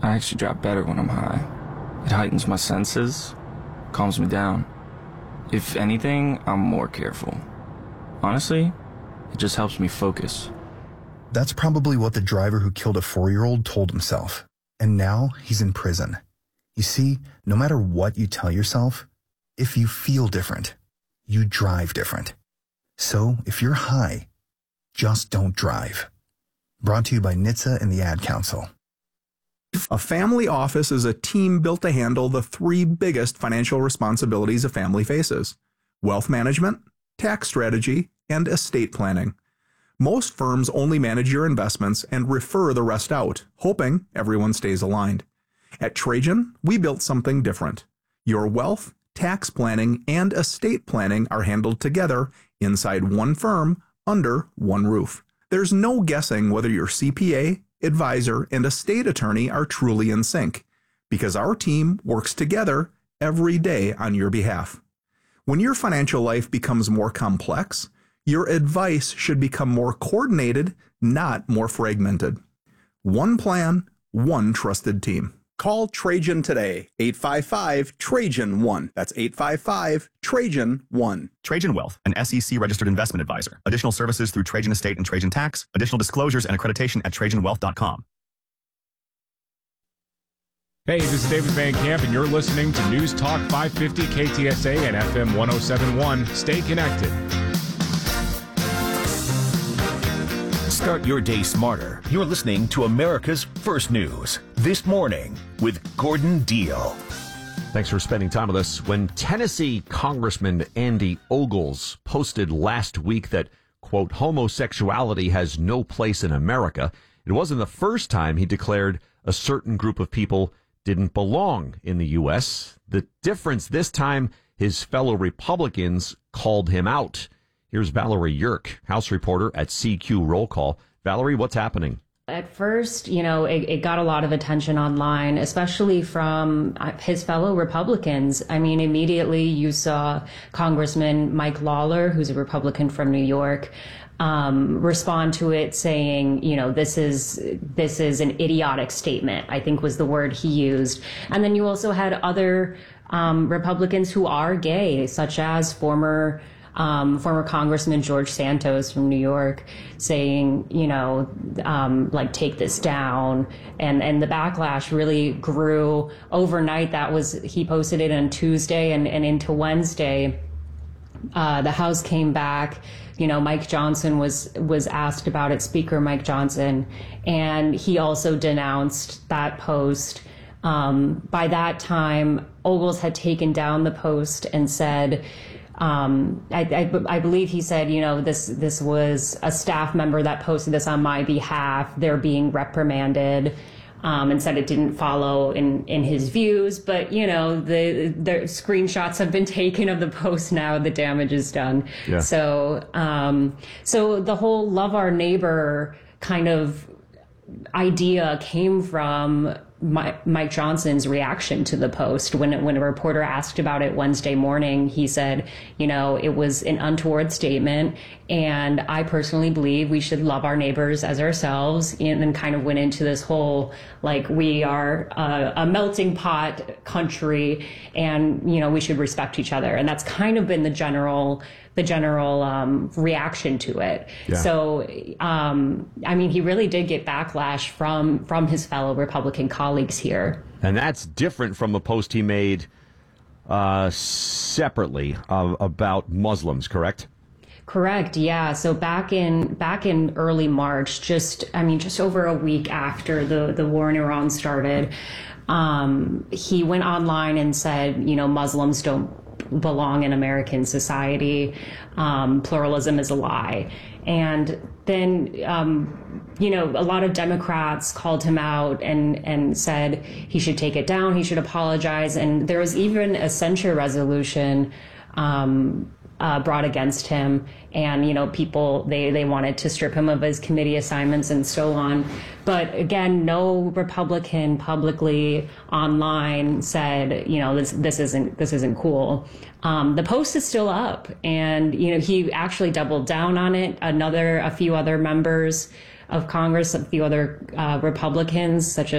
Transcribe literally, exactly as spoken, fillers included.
I actually drive better when I'm high. It heightens my senses, calms me down. If anything, I'm more careful. Honestly, it just helps me focus. That's probably what the driver who killed a four-year-old told himself. And now he's in prison. You see, no matter what you tell yourself, if you feel different, you drive different. So if you're high, just don't drive. Brought to you by N H T S A and the Ad Council. A family office is a team built to handle the three biggest financial responsibilities a family faces: wealth management, tax strategy, and estate planning. Most firms only manage your investments and refer the rest out, hoping everyone stays aligned. At Trajan, we built something different. Your wealth, tax planning, and estate planning are handled together inside one firm under one roof. There's no guessing whether your C P A, advisor, and estate attorney are truly in sync, because our team works together every day on your behalf. When your financial life becomes more complex, your advice should become more coordinated, not more fragmented. One plan, one trusted team. Call Trajan today, eight five five, Trajan one. That's eight five five, Trajan one. Trajan Wealth, an S E C-registered investment advisor. Additional services through Trajan Estate and Trajan Tax. Additional disclosures and accreditation at trajan wealth dot com. Hey, this is David Van Camp, and you're listening to News Talk five fifty K T S A and F M one oh seven point one. Stay connected. Start your day smarter. You're listening to America's First News This Morning with Gordon Deal. Thanks for spending time with us. When Tennessee Congressman Andy Ogles posted last week that, quote, homosexuality has no place in America, it wasn't the first time he declared a certain group of people didn't belong in the U S. The difference this time, his fellow Republicans called him out. Here's Valerie Yerk, House reporter at C Q Roll Call. Valerie, what's happening? At first, you know, it, it got a lot of attention online, especially from his fellow Republicans. I mean, immediately you saw Congressman Mike Lawler, who's a Republican from New York, um, respond to it saying, you know, this is this is an idiotic statement, I think was the word he used. And then you also had other um, Republicans who are gay, such as former Um, former Congressman George Santos from New York, saying, you know, um, like, take this down. And, and the backlash really grew overnight. That was, he posted it on Tuesday and, and into Wednesday. Uh, the House came back. You know, Mike Johnson was, was asked about it, Speaker Mike Johnson, and he also denounced that post. Um, by that time, Ogles had taken down the post and said, Um, I, I, I believe he said, you know, this this was a staff member that posted this on my behalf. They're being reprimanded, um, and said it didn't follow in, in his views. But, you know, the, the screenshots have been taken of the post now. The damage is done. Yeah. So, um, so the whole love our neighbor kind of idea came from Mike Johnson's reaction to the post. When when a reporter asked about it Wednesday morning, he said, you know, it was an untoward statement, and I personally believe we should love our neighbors as ourselves, and then kind of went into this whole, like, we are a, a melting pot country, and, you know, we should respect each other. And that's kind of been the general the general um, reaction to it. Yeah. So, um, I mean, he really did get backlash from from his fellow Republican colleagues here. And that's different from the post he made uh, separately uh, about Muslims, correct? Correct. Yeah. So back in back in early March, just I mean, just over a week after the, the war in Iran started, um, he went online and said, you know, Muslims don't belong in American society. Um, pluralism is a lie. And then, um, you know, a lot of Democrats called him out and, and said he should take it down, he should apologize. And there was even a censure resolution um, uh, brought against him. And, you know, people, they, they wanted to strip him of his committee assignments and so on. But again, no Republican publicly online said, you know, this this isn't this isn't cool. Um, the post is still up, and, you know, he actually doubled down on it. Another, a few other members of Congress, a few other uh, Republicans, such as